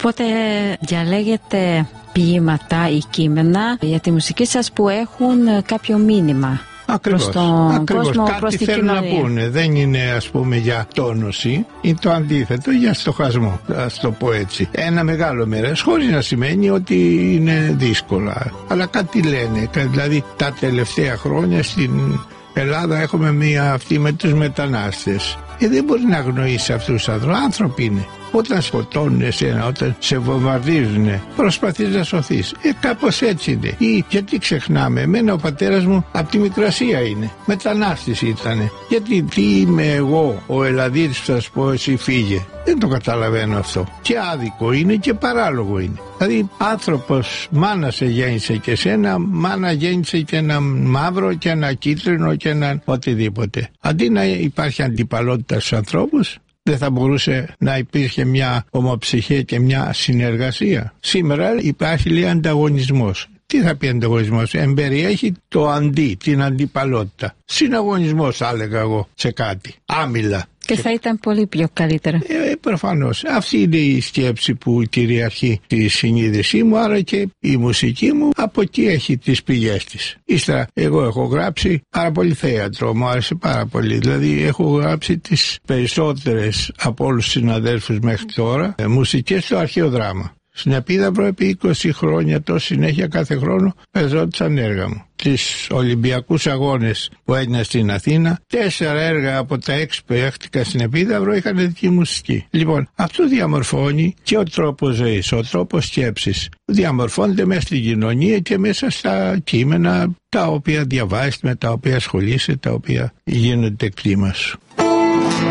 Οπότε διαλέγετε ποίηματα ή κείμενα για τη μουσική σας που έχουν κάποιο μήνυμα. Ακριβώς, προς τον κόσμο, κάτι προς την θέλουν κοινωνία. να πούνε. Δεν είναι, ας πούμε, για τόνωση, είναι το αντίθετο, για στοχασμό, ας το πω έτσι. Ένα μεγάλο μέρος, χωρίς να σημαίνει ότι είναι δύσκολα, αλλά κάτι λένε. Δηλαδή τα τελευταία χρόνια στην Ελλάδα έχουμε μία αυτή με τους μετανάστες. Δεν μπορεί να αγνοήσει αυτούς τους άνθρωπους. Άνθρωποι είναι. Όταν σκοτώνουν εσένα, όταν σε βομβαρδίζουν, προσπαθείς να σωθείς. Κάπως έτσι είναι. Ή γιατί ξεχνάμε, εμένα ο πατέρας μου από τη Μικρασία είναι. Μετανάστης ήτανε. Γιατί τι είμαι εγώ, ο Ελλαδίτης που θα σου πω εσύ φύγε. Δεν το καταλαβαίνω αυτό. Και άδικο είναι και παράλογο είναι. Δηλαδή άνθρωπος, μάνα σε γέννησε και σένα, μάνα γέννησε και ένα μαύρο και ένα κίτρινο και ένα οτιδήποτε. Αντί να υπάρχει αντιπαλότητα στους ανθρώπους, δεν θα μπορούσε να υπήρχε μια ομοψυχία και μια συνεργασία. Σήμερα υπάρχει λίγο ανταγωνισμός. Τι θα πει ανταγωνισμός? Εμπεριέχει το αντί, την αντιπαλότητα. Συναγωνισμός θα έλεγα εγώ σε κάτι. Άμυλα. Και θα ήταν πολύ πιο καλύτερα. Προφανώς. Αυτή είναι η σκέψη που κυριαρχεί στη συνείδησή μου, άρα και η μουσική μου από εκεί έχει τις πηγές της. Ύστερα εγώ έχω γράψει πάρα πολύ θέατρο, μου άρεσε πάρα πολύ. Δηλαδή έχω γράψει τις περισσότερες από όλους τους συναδέλφους μέχρι τώρα μουσικές στο αρχαίο δράμα. Στην Επίδαυρο επί 20 χρόνια τόσο συνέχεια κάθε χρόνο παίζονταν έργα μου. Τις Ολυμπιακούς Αγώνες που έγιναν στην Αθήνα, 4 έργα από τα 6 που έχτηκα στην Επίδαυρο είχαν δική μουσική. Λοιπόν, αυτό διαμορφώνει και ο τρόπος ζωής, ο τρόπος σκέψης. Διαμορφώνεται μέσα στην κοινωνία και μέσα στα κείμενα τα οποία διαβάζεις, με τα οποία ασχολείσαι, τα οποία γίνονται κτήμα σου.